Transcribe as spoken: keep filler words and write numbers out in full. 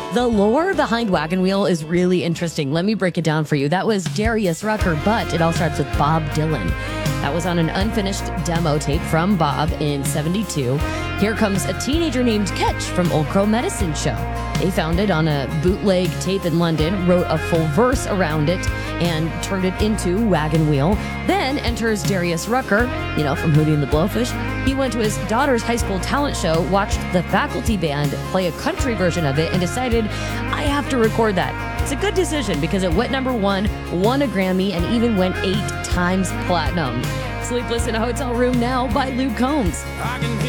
The lore behind Wagon Wheel is really interesting. Let me break it down for you. That was Darius Rucker, but it all starts with Bob Dylan. That was on an unfinished demo tape from Bob in seventy-two. Here comes a teenager named Ketch from Old Crow Medicine Show. They found it on a bootleg tape in London, wrote a full verse around it, and turned it into Wagon Wheel. Then enters Darius Rucker, you know, from Hootie and the Blowfish. He went to his daughter's high school talent show, watched the faculty band play a country version of it, and decided, I have to record that. It's a good decision because it went number one, won a Grammy, and even went eight times platinum. Sleepless in a Hotel Room now by Luke Combs. I can hear